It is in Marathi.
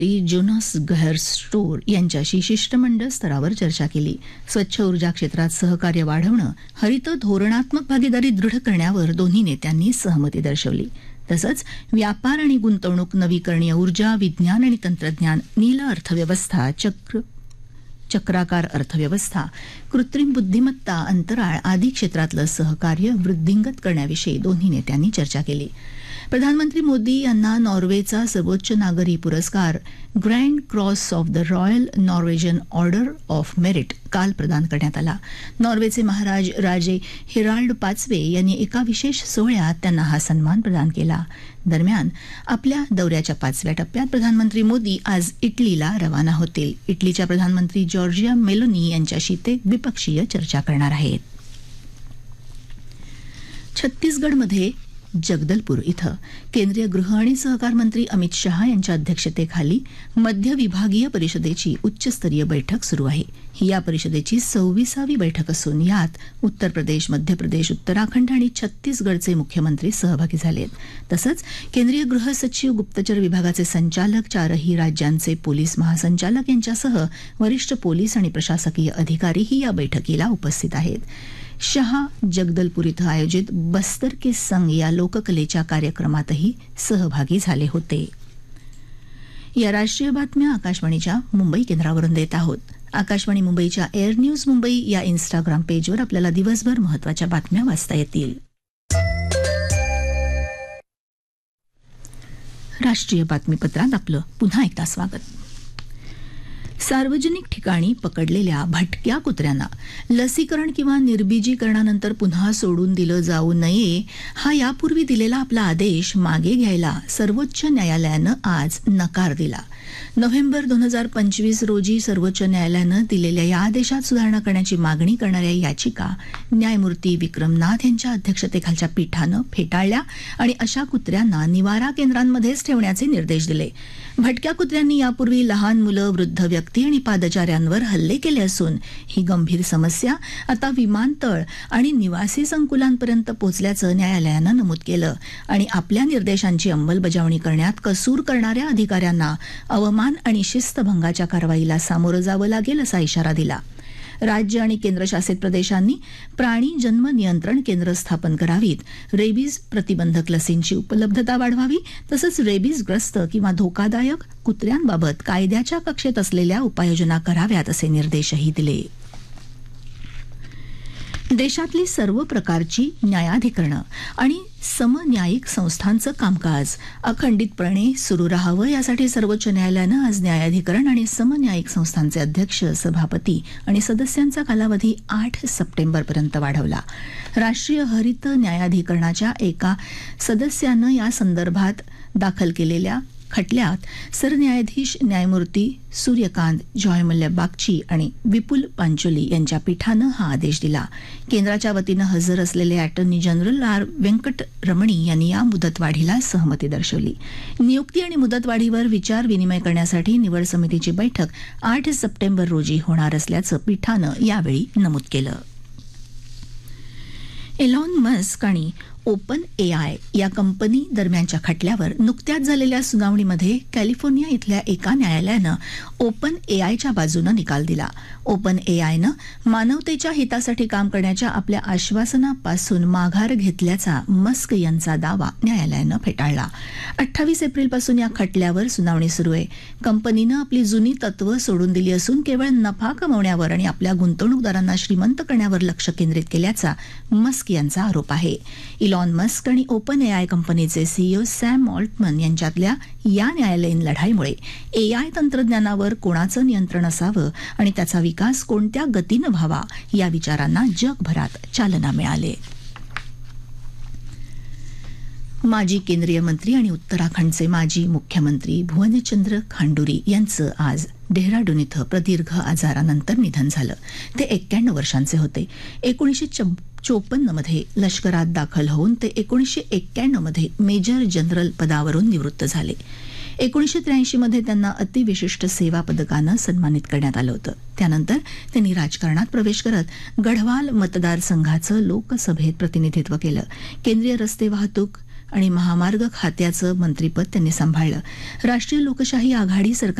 जोनास गहरस्टोर यांच्याशी शिष्टमंडळ स्तरावर चर्चा केली. स्वच्छ ऊर्जा क्षेत्रात सहकार्य वाढवणं, हरित धोरणात्मक भागीदारी दृढ करण्यावर दोन्ही नेत्यांनी सहमती दर्शवली. तसंच व्यापार आणि गुंतवणूक, नवीकरणीय ऊर्जा, विज्ञान आणि तंत्रज्ञान, नील अर्थव्यवस्था, चक्राकार अर्थव्यवस्था, कृत्रिम बुद्धिमत्ता, अंतराळ आदी क्षेत्रातलं सहकार्य वृद्धिंगत करण्याविषयी दोन्ही नेत्यांनी चर्चा केली. प्रधानमंत्री मोदी यांना नॉर्वेचा सर्वोच्च नागरी पुरस्कार grand cross of the royal Norwegian order of merit काल प्रदान करण्यात आला. नॉर्वेचे महाराज राजे हेराल्ड पाचवे यांनी एका विशेष सोहळ्यात त्यांना हा सन्मान प्रदान केला. दरम्यान आपल्या दौऱ्याच्या 5व्या टप्प्यात प्रधानमंत्री मोदी आज इटलीला रवाना होतील. इटलीच्या प्रधानमंत्री जॉर्जिया मेलोनी यांच्याशी ते द्विपक्षीय चर्चा करणार आहेत. छत्तीसगडमध्ये जगदलपूर इथं केंद्रीय गृह आणि सहकार मंत्री अमित शहा यांच्या अध्यक्षतेखाली मध्य विभागीय परिषदेची उच्चस्तरीय बैठक सुरू आहे. ही या परिषदेची 26वी बैठक असून यात उत्तर प्रदेश, मध्य प्रदेश, उत्तराखंड आणि छत्तीसगडचे मुख्यमंत्री सहभागी झालेत. तसंच केंद्रीय गृह सचिव, गुप्तचर विभागाचे संचालक, 4ही राज्यांचे पोलीस महासंचालक यांच्यासह वरिष्ठ पोलीस आणि प्रशासकीय अधिकारीही या बैठकीला उपस्थित आहेत. शहा जगदलपूर इथं आयोजित बस्तर के संग या लोककलेच्या कार्यक्रमातही सहभागी झाले होते. या राष्ट्रीय बातम्या आकाशवाणीच्या मुंबई केंद्रावरून देत आहोत. आकाशवाणी मुंबईच्या एअर न्यूज मुंबई या इन्स्टाग्राम पेजवर आपल्याला दिवसभर महत्त्वाच्या बातम्या वाचता येतील. राष्ट्रीय बातमीपत्रात आपलं पुन्हा एकदा स्वागत. सार्वजनिक ठिकाणी पकडलेल्या भटक्या कुत्र्यांना लसीकरण किंवा निर्बीजीकरणानंतर पुन्हा सोडून दिलं जाऊ नये, हा यापूर्वी दिलेला आपला आदेश मागे घ्यायला सर्वोच्च न्यायालयानं आज नकार दिला. नोव्हेंबर 2025 रोजी सर्वोच्च न्यायालयानं दिलेल्या या आदेशात सुधारणा करण्याची मागणी करणाऱ्या याचिका न्यायमूर्ती विक्रमनाथ यांच्या अध्यक्षतेखालच्या पीठानं फेटाळल्या आणि अशा कुत्र्यांना निवारा केंद्रांमध्येच ठेवण्याचे निर्देश दिले. भटक्या कुत्र्यांनी यापूर्वी लहान मुलं, वृद्ध व्यक्ती आणि पादचाऱ्यांवर हल्ले केले असून ही गंभीर समस्या आता विमानतळ आणि निवासी संकुलांपर्यंत पोहोचल्याचं न्यायालयानं नमूद केलं आणि आपल्या निर्देशांची अंमलबजावणी करण्यात कसूर करणाऱ्या अधिकाऱ्यांना अवमान आणि शिस्तभंगाच्या कारवाईला सामोरं जावं लागेल असा इशारा दिला. राज्य आणि केंद्रशासित प्रदेशांनी प्राणी जन्म नियंत्रण केंद्र स्थापन करावीत, रेबीज प्रतिबंधक लसींची उपलब्धता वाढवावी, तसंच रेबीजग्रस्त किंवा धोकादायक कुत्र्यांबाबत कायद्याच्या कक्षेत असलेल्या उपाययोजना कराव्यात असे निर्देशही दिले. देशातली सर्व प्रकारची न्यायाधिकरणं आणि समन्यायिक संस्थांचं कामकाज अखंडितपणे सुरू राहावं यासाठी सर्वोच्च न्यायालयानं आज न्यायाधिकरण आणि समन्यायिक संस्थांचे अध्यक्ष, सभापती आणि सदस्यांचा कालावधी 8 सप्टेंबरपर्यंत वाढवला. राष्ट्रीय हरित न्यायाधिकरणाच्या एका सदस्यानं या संदर्भात दाखल केलेल्या खटल्यात सरन्यायाधीश न्यायमूर्ती सूर्यकांत, जॉयमल्ल्या बागची आणि विपुल पांचोली यांच्या पीठानं हा आदेश दिला. केंद्राच्या वतीनं हजर असलेले अटॉर्नी जनरल आर व्यंकटरमणी यांनी या मुदतवाढीला सहमती दर्शवली. नियुक्ती आणि मुदतवाढीवर विचार विनिमय करण्यासाठी निवड समितीची बैठक 8 सप्टेंबर रोजी होणार असल्याचं पीठानं यावेळी नमूद केलं. एलॉन मस्क आणि ओपन एआय या कंपनी दरम्यानच्या खटल्यावर नुकत्याच झालेल्या सुनावणीमध्ये कॅलिफोर्निया इथल्या एका न्यायालयानं ओपन एआयच्या बाजूनं निकाल दिला. ओपन एआयनं मानवतेच्या हितासाठी काम करण्याच्या आपल्या आश्वासनापासून माघार घेतल्याचा मस्क यांचा दावा न्यायालयानं फेटाळला. 28 एप्रिलपासून या खटल्यावर सुनावणी सुरू आहे. कंपनीनं आपली जुनी तत्वं सोडून दिली असून केवळ नफा कमवण्यावर आणि आपल्या गुंतवणूकदारांना श्रीमंत करण्यावर लक्ष केंद्रित केल्याचा मस्क यांचा आरोप आहे. इलॉन मस्क आणि ओपन एआय कंपनीचे सीईओ सॅम ऑल्टमन यांच्यातल्या या न्यायालयीन लढाईमुळे एआय तंत्रज्ञानावर कोणाचं नियंत्रण असावं आणि त्याचा विकास कोणत्या गतीनं व्हावा या विचारांना जगभरात चालना मिळाली. माजी केंद्रीय मंत्री आणि उत्तराखंडचे माजी मुख्यमंत्री भुवनचंद्र खांडुरी यांचं आज डेहराडून इथं प्रदीर्घ आजारानंतर निधन झालं. ते 91 वर्षांचे होते. 1954 मध्ये लष्करात दाखल होऊन ते 1991 मध्ये मेजर जनरल पदावरून निवृत्त झाले. 1983 मध्ये त्यांना अतिविशिष्ट सेवा पदकानं सन्मानित करण्यात आलं होतं. त्यानंतर त्यांनी राजकारणात प्रवेश करत गढवाल मतदारसंघाचं लोकसभेत प्रतिनिधित्व केलं. केंद्रीय रस्ते वाहतूक आणि महामार्ग खात्याचं मंत्रीपद त्यांनी सांभाळलं. राष्ट्रीय लोकशाही आघाडी सरकार